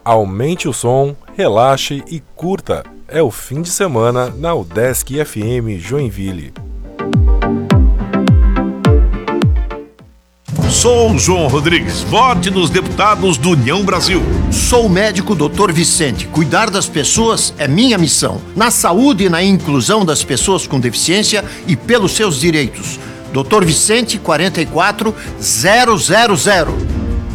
Aumente o som, relaxe e curta. É o fim de semana na UDESC FM Joinville. Sou João Rodrigues, vote nos deputados do União Brasil. Sou o médico Dr. Vicente. Cuidar das pessoas é minha missão. Na saúde e na inclusão das pessoas com deficiência e pelos seus direitos. Dr. Vicente 44000.